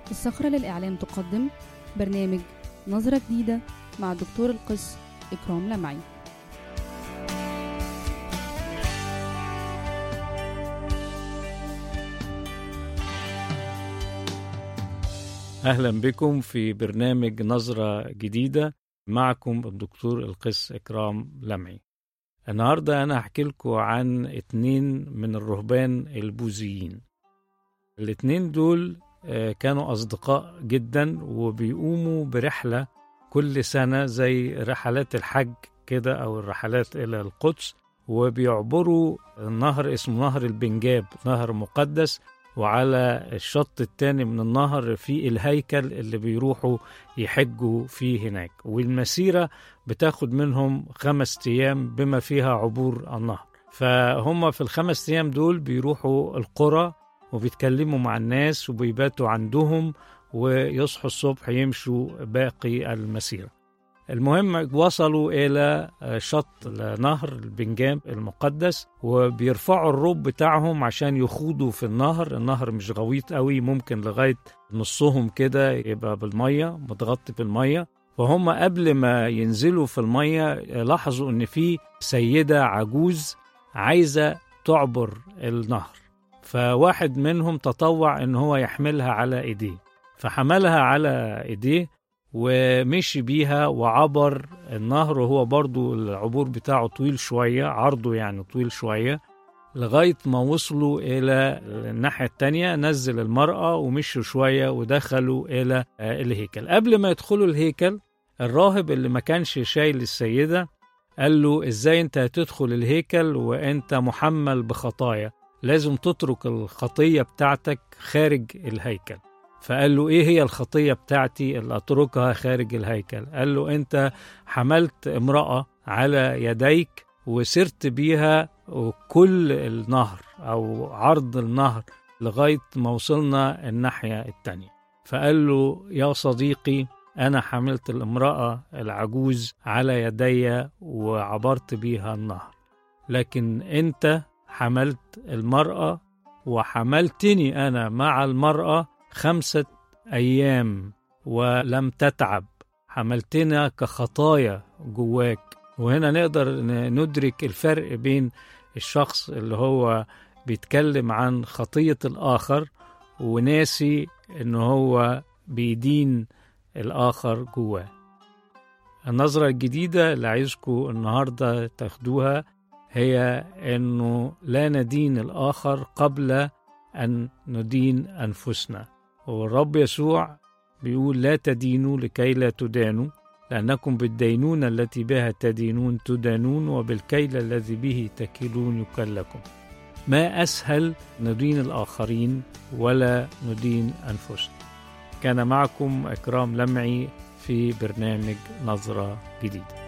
الصخرة للإعلام تقدم برنامج نظرة جديدة مع الدكتور القس إكرام لمعي. أهلا بكم في برنامج نظرة جديدة. معكم الدكتور القس إكرام لمعي. النهاردة أنا هحكي لكم عن 2 من الرهبان البوذيين. الاتنين دول كانوا أصدقاء جدا، وبيقوموا برحلة كل سنة زي رحلات الحج كده أو الرحلات إلى القدس، وبيعبروا النهر اسمه نهر البنجاب، نهر مقدس، وعلى الشط التاني من النهر في الهيكل اللي بيروحوا يحجوا فيه هناك. والمسيرة بتاخد منهم 5 أيام بما فيها عبور النهر. فهم في ال5 أيام دول بيروحوا القرى وبيتكلموا مع الناس وبيباتوا عندهم، ويصحوا الصبح يمشوا باقي المسيرة. المهم وصلوا إلى شط نهر البنجاب المقدس، وبيرفعوا الروب بتاعهم عشان يخوضوا في النهر مش غويط قوي، ممكن لغاية نصهم كده يبقى بالمية، متغطي بالمية. فهم قبل ما ينزلوا في المية لاحظوا ان في سيدة عجوز عايزة تعبر النهر، فواحد منهم تطوع ان هو يحملها على ايديه، فحملها على ايديه ومشي بيها وعبر النهر، وهو برضو العبور بتاعه طويل شوية، عرضه يعني طويل شوية، لغاية ما وصلوا إلى الناحية التانية. نزل المرأة ومشوا شوية ودخلوا إلى الهيكل. قبل ما يدخلوا الهيكل، الراهب اللي ما كانش شايل السيدة قال له: إزاي أنت هتدخل الهيكل وأنت محمل بخطايا؟ لازم تترك الخطية بتاعتك خارج الهيكل. فقال له: إيه هي الخطية بتاعتي اللي أتركها خارج الهيكل؟ قال له: أنت حملت امرأة على يديك وسرت بيها كل النهر أو عرض النهر لغاية ما وصلنا الناحية التانية. فقال له: يا صديقي، أنا حملت الامرأة العجوز على يدي وعبرت بيها النهر، لكن أنت حملت المرأة وحملتني أنا مع المرأة 5 أيام ولم تتعب، حملتنا كخطايا جواك. وهنا نقدر ندرك الفرق بين الشخص اللي هو بيتكلم عن خطية الآخر وناسي إنه هو بيدين الآخر جواه. النظرة الجديدة اللي عايزكم النهاردة تاخدوها هي إنه لا ندين الآخر قبل أن ندين أنفسنا. والرب يسوع بيقول: لا تدينوا لكي لا تدانوا، لأنكم بالدينون التي بها تدينون تدانون، وبالكيل الذي به تكيلون يكل لكم. ما أسهل ندين الآخرين ولا ندين أنفسنا. كان معكم إكرام لمعي في برنامج نظرة جديدة.